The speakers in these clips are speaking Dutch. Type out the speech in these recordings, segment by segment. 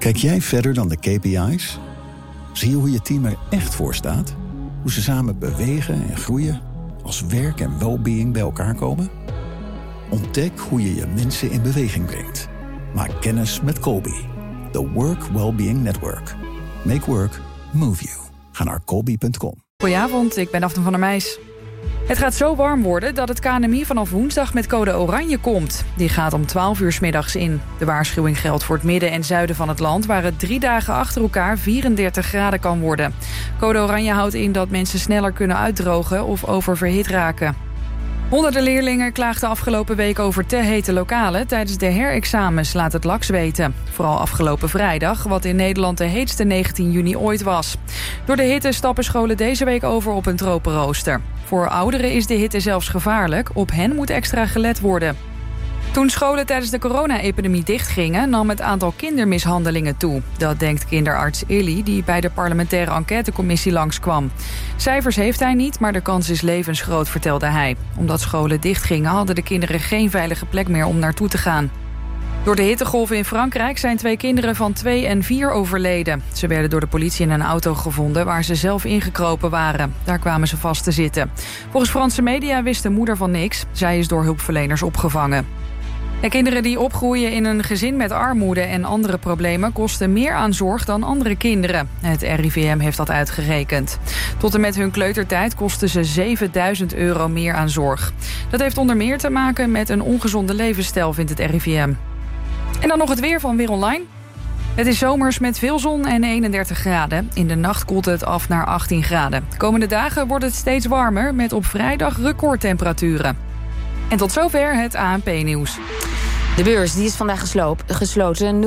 Kijk jij verder dan de KPI's? Zie je hoe je team er echt voor staat? Hoe ze samen bewegen en groeien? Als werk en well-being bij elkaar komen? Ontdek hoe je je mensen in beweging brengt. Maak kennis met Colby. The Work Wellbeing Network. Make work move you. Ga naar colby.com. Goedenavond, ik ben Daphne van der Meijs. Het gaat zo warm worden dat het KNMI vanaf woensdag met code oranje komt. Die gaat om 12 uur 's middags in. De waarschuwing geldt voor het midden en zuiden van het land, waar het 3 dagen achter elkaar 34 graden kan worden. Code oranje houdt in dat mensen sneller kunnen uitdrogen of oververhit raken. Honderden leerlingen klaagden afgelopen week over te hete lokalen. Tijdens de herexamens, laat het LAX weten. Vooral afgelopen vrijdag, wat in Nederland de heetste 19 juni ooit was. Door de hitte stappen scholen deze week over op een tropenrooster. Voor ouderen is de hitte zelfs gevaarlijk. Op hen moet extra gelet worden. Toen scholen tijdens de corona-epidemie dichtgingen, nam het aantal kindermishandelingen toe. Dat denkt kinderarts Illy, die bij de parlementaire enquêtecommissie langskwam. Cijfers heeft hij niet, maar de kans is levensgroot, vertelde hij. Omdat scholen dichtgingen, hadden de kinderen geen veilige plek meer om naartoe te gaan. Door de hittegolven in Frankrijk zijn 2 kinderen van 2 en 4 overleden. Ze werden door de politie in een auto gevonden waar ze zelf ingekropen waren. Daar kwamen ze vast te zitten. Volgens Franse media wist de moeder van niks. Zij is door hulpverleners opgevangen. En kinderen die opgroeien in een gezin met armoede en andere problemen kosten meer aan zorg dan andere kinderen. Het RIVM heeft dat uitgerekend. Tot en met hun kleutertijd kosten ze €7.000 meer aan zorg. Dat heeft onder meer te maken met een ongezonde levensstijl, vindt het RIVM. En dan nog het weer van Weer Online. Het is zomers met veel zon en 31 graden. In de nacht koelt het af naar 18 graden. De komende dagen wordt het steeds warmer met op vrijdag recordtemperaturen. En tot zover het ANP-nieuws. De beurs die is vandaag gesloten.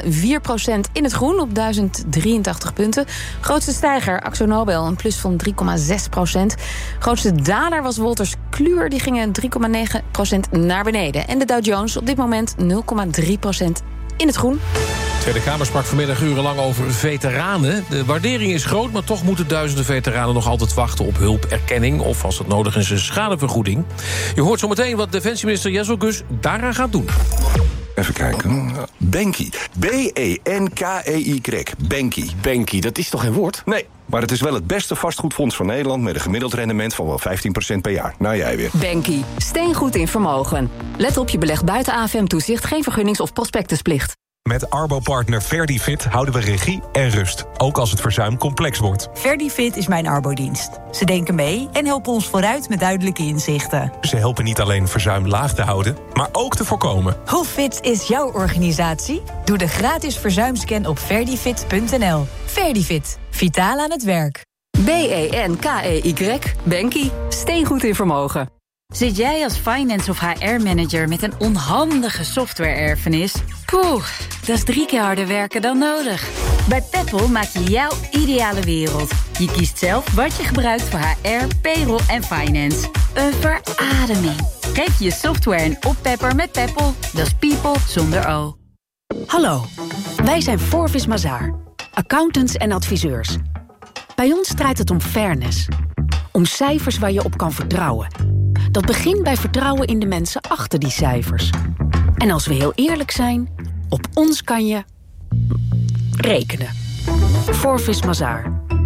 0,4% in het groen op 1083 punten. Grootste stijger, Akzo Nobel, een plus van 3,6%. Grootste daler was Wolters Kluwer, die gingen 3,9% naar beneden. En de Dow Jones op dit moment 0,3% in het groen. De Tweede Kamer sprak vanmiddag urenlang over veteranen. De waardering is groot, maar toch moeten duizenden veteranen nog altijd wachten op hulp, erkenning of als het nodig is een schadevergoeding. Je hoort zometeen wat defensieminister Jessil Gus daaraan gaat doen. Even kijken. Benki. B-E-N-K-E-Y. Benki. Benki, dat is toch geen woord? Nee, maar het is wel het beste vastgoedfonds van Nederland met een gemiddeld rendement van wel 15% per jaar. Nou, jij weer. Benki. Steengoed in vermogen. Let op, je belegt buiten AFM-toezicht, geen vergunnings- of prospectusplicht. Met Arbo-partner Verdifit houden we regie en rust, ook als het verzuim complex wordt. Verdifit is mijn arbodienst. Ze denken mee en helpen ons vooruit met duidelijke inzichten. Ze helpen niet alleen verzuim laag te houden, maar ook te voorkomen. Hoe fit is jouw organisatie? Doe de gratis verzuimscan op verdifit.nl. Verdifit. Vitaal aan het werk. B-E-N-K-E-Y. Benki. Steengoed in vermogen. Zit jij als finance of HR-manager met een onhandige software-erfenis? Poeh, dat is 3 keer harder werken dan nodig. Bij Peppol maak je jouw ideale wereld. Je kiest zelf wat je gebruikt voor HR, payroll en finance. Een verademing. Geef je software een oppepper met Peppol. Dat is people zonder O. Hallo, wij zijn Forvis Mazars, accountants en adviseurs. Bij ons draait het om fairness. Om cijfers waar je op kan vertrouwen. Dat begint bij vertrouwen in de mensen achter die cijfers. En als we heel eerlijk zijn, op ons kan je rekenen. Forvis Mazars.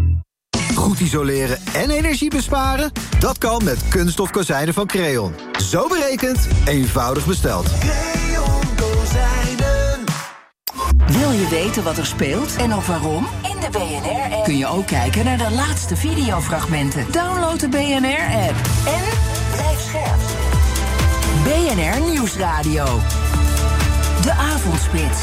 Goed isoleren en energie besparen? Dat kan met kunststof kozijnen van Creon. Zo berekend, eenvoudig besteld. Creon kozijnen. Wil je weten wat er speelt en ook waarom? In de BNR-app kun je ook kijken naar de laatste videofragmenten. Download de BNR-app en blijf scherp. BNR Nieuwsradio. De Avondspits.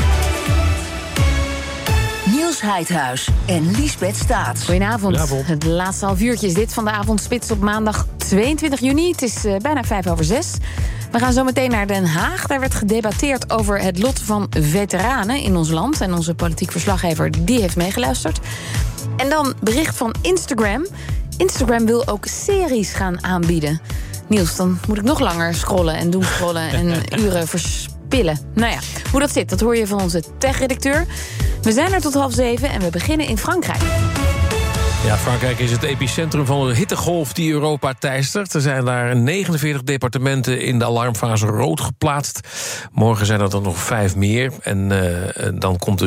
Niels Heidhuis en Liesbeth Staats. Goedenavond. Het laatste half uurtje is dit van de Avondspits op maandag 22 juni. Het is bijna 5:05. We gaan zo meteen naar Den Haag. Daar werd gedebatteerd over het lot van veteranen in ons land. En onze politiek verslaggever die heeft meegeluisterd. En dan bericht van Instagram. Instagram wil ook series gaan aanbieden. Niels, dan moet ik nog langer scrollen en doomscrollen en uren verspillen. Nou ja, hoe dat zit, dat hoor je van onze tech-redacteur. We zijn er tot 6:30 en we beginnen in Frankrijk. Ja, Frankrijk is het epicentrum van de hittegolf die Europa teistert. Er zijn daar 49 departementen in de alarmfase rood geplaatst. Morgen zijn er dan nog 5 meer. En dan komt de